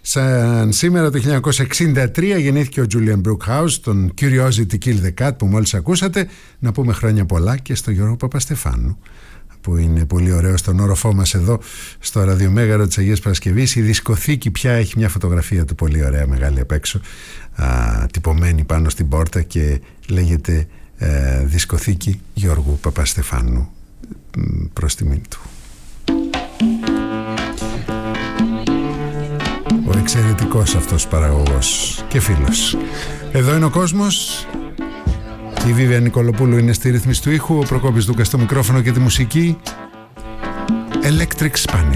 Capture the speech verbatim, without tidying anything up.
Σαν σήμερα το χίλια εννιακόσια εξήντα τρία γεννήθηκε ο Julian Brookhouse, τον Curiosity Kill the Cat που μόλις ακούσατε. Να πούμε χρόνια πολλά και στο Γιώργο Παπαστεφάνου, που είναι πολύ ωραίο στον όροφό μας εδώ στο ραδιομέγαρο της Αγίας Παρασκευής. Η δισκοθήκη πια έχει μια φωτογραφία του πολύ ωραία, μεγάλη απ' έξω, α, τυπωμένη πάνω στην πόρτα και λέγεται ε, δισκοθήκη Γιώργου Παπαστεφάνου, προς τιμήν του. Ο εξαιρετικός αυτός παραγωγός και φίλος. Εδώ είναι ο κόσμος. Η Βίβια Νικολοπούλου είναι στη ρύθμιση του ήχου, ο Προκόπης Δούκας στο μικρόφωνο και τη μουσική. Electric Spanish.